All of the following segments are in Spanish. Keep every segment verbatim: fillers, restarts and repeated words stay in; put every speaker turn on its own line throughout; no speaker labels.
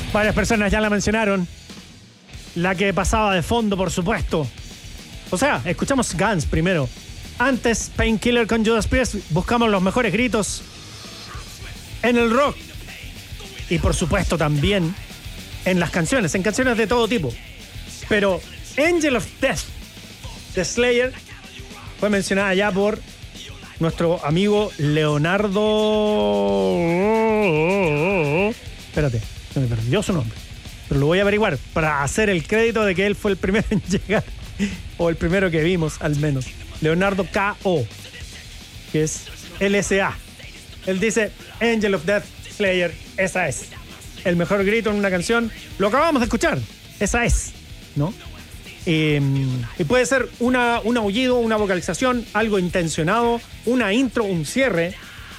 Varias personas ya la mencionaron. La que pasaba de fondo, por supuesto. O sea, escuchamos Guns primero. Antes, Painkiller con Judas Priest. Buscamos los mejores gritos en el rock. Y por supuesto también en las canciones, en canciones de todo tipo. Pero Angel of Death de Slayer fue mencionada ya por nuestro amigo Leonardo... Espérate, se me perdió su nombre. Pero lo voy a averiguar para hacer el crédito de que él fue el primero en llegar. O el primero que vimos, al menos. Leonardo K O, que es L S A. Él dice, Angel of Death, Slayer, esa es. El mejor grito en una canción. Lo acabamos de escuchar. Esa es, ¿no? Eh, y puede ser una, un aullido, una vocalización, algo intencionado, una intro, un cierre,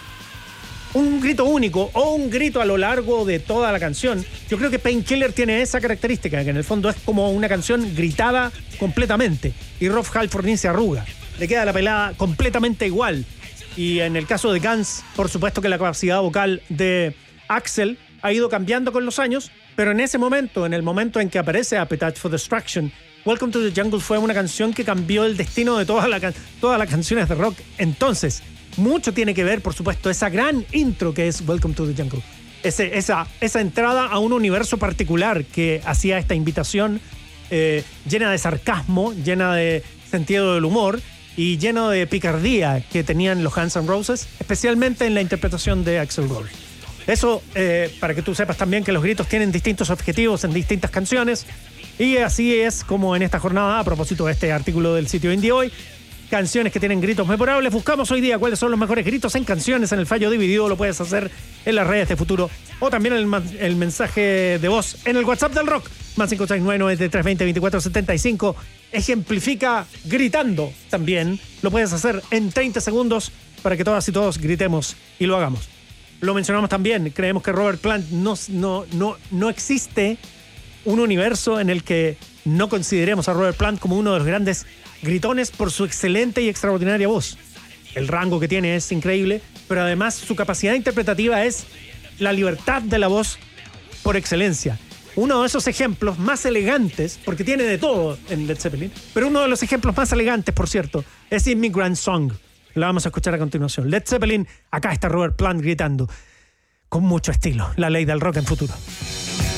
un grito único o un grito a lo largo de toda la canción. Yo creo que Painkiller tiene esa característica, que en el fondo es como una canción gritada completamente. Y Rob Halford ni se arruga. Le queda la pelada completamente igual. Y en el caso de Guns, por supuesto que la capacidad vocal de Axl ha ido cambiando con los años, pero en ese momento, en el momento en que aparece Appetite for Destruction, Welcome to the Jungle fue una canción que cambió el destino de todas la, todas las canciones de rock. Entonces, mucho tiene que ver, por supuesto, esa gran intro que es Welcome to the Jungle. Ese, esa, esa entrada a un universo particular que hacía esta invitación eh, llena de sarcasmo, llena de sentido del humor y lleno de picardía que tenían los Guns N' Roses, especialmente en la interpretación de Axl Rose. Eso, eh, para que tú sepas también que los gritos tienen distintos objetivos en distintas canciones. Y así es como en esta jornada, a propósito de este artículo del sitio Indie Hoy, canciones que tienen gritos memorables. Buscamos hoy día cuáles son los mejores gritos en canciones en el fallo dividido. Lo puedes hacer en las redes de Futuro o también el, el mensaje de voz en el WhatsApp del rock. Más cinco seis nueve nueve tres dos cero dos cuatro siete cinco. Ejemplifica gritando también. Lo puedes hacer en treinta segundos para que todas y todos gritemos y lo hagamos. Lo mencionamos también. Creemos que Robert Plant no, no, no, no existe un universo en el que no consideremos a Robert Plant como uno de los grandes gritones por su excelente y extraordinaria voz. El rango que tiene es increíble, pero además su capacidad interpretativa es la libertad de la voz por excelencia. Uno de esos ejemplos más elegantes, porque tiene de todo en Led Zeppelin, pero uno de los ejemplos más elegantes, por cierto, es Immigrant Song. La vamos a escuchar a continuación. Led Zeppelin, acá está Robert Plant gritando con mucho estilo. La ley del rock en Futuro.